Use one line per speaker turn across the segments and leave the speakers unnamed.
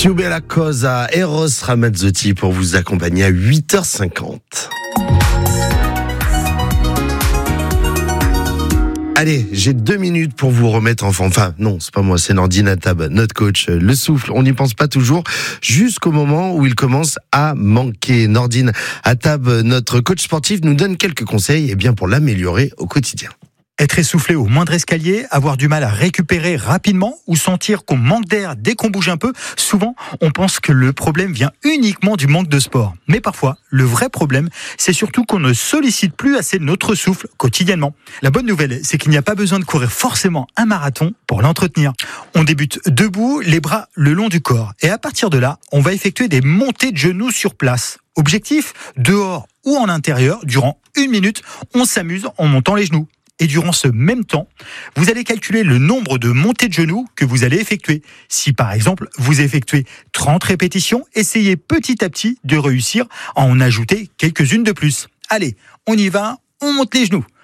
Più bella cosa, Eros Ramazzotti pour vous accompagner à 8h50. Allez, j'ai 2 minutes pour vous remettre en forme. Enfin, non, c'est pas moi, c'est Nordine Attab, notre coach. Le souffle, on n'y pense pas toujours, jusqu'au moment où il commence à manquer. Nordine Attab, notre coach sportif, nous donne quelques conseils pour l'améliorer au quotidien.
Être essoufflé au moindre escalier, avoir du mal à récupérer rapidement ou sentir qu'on manque d'air dès qu'on bouge un peu, souvent on pense que le problème vient uniquement du manque de sport. Mais parfois, le vrai problème, c'est surtout qu'on ne sollicite plus assez notre souffle quotidiennement. La bonne nouvelle, c'est qu'il n'y a pas besoin de courir forcément un marathon pour l'entretenir. On débute debout, les bras le long du corps. Et à partir de là, on va effectuer des montées de genoux sur place. Objectif, dehors ou en intérieur, durant 1 minute, on s'amuse en montant les genoux. Et durant ce même temps, vous allez calculer le nombre de montées de genoux que vous allez effectuer. Si par exemple, vous effectuez 30 répétitions, essayez petit à petit de réussir à en ajouter quelques-unes de plus. Allez, on y va, on monte les genoux.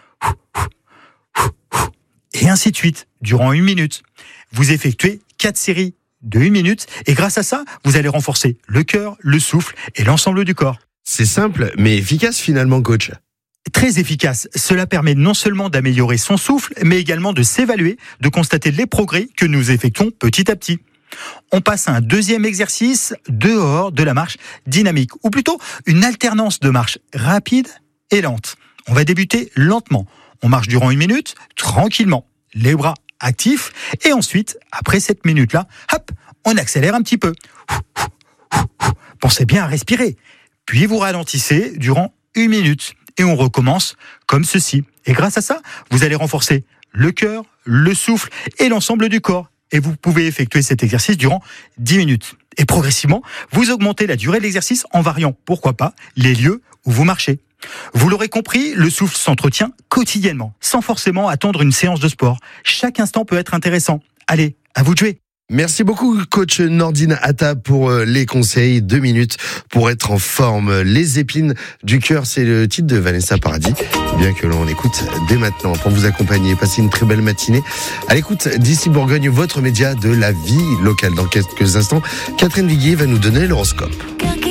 Et ainsi de suite, durant 1 minute. Vous effectuez 4 séries de 1 minute et grâce à ça, vous allez renforcer le cœur, le souffle et l'ensemble du corps.
C'est simple, mais efficace finalement, coach.
Très efficace. Cela permet non seulement d'améliorer son souffle, mais également de s'évaluer, de constater les progrès que nous effectuons petit à petit. On passe à un deuxième exercice dehors de la marche dynamique, ou plutôt une alternance de marche rapide et lente. On va débuter lentement. On marche durant 1 minute, tranquillement, les bras actifs, et ensuite, après cette minute-là, hop, on accélère un petit peu. Pensez bien à respirer. Puis vous ralentissez durant 1 minute. Et on recommence comme ceci. Et grâce à ça, vous allez renforcer le cœur, le souffle et l'ensemble du corps. Et vous pouvez effectuer cet exercice durant 10 minutes. Et progressivement, vous augmentez la durée de l'exercice en variant, pourquoi pas, les lieux où vous marchez. Vous l'aurez compris, le souffle s'entretient quotidiennement, sans forcément attendre une séance de sport. Chaque instant peut être intéressant. Allez, à vous de jouer.
Merci beaucoup, coach Nordine Attab, pour les conseils. 2 minutes pour être en forme. Les épines du cœur, c'est le titre de Vanessa Paradis. Bien que l'on écoute dès maintenant pour vous accompagner. Passez une très belle matinée. À l'écoute d'ici Bourgogne, votre média de la vie locale. Dans quelques instants, Catherine Viguier va nous donner l'horoscope.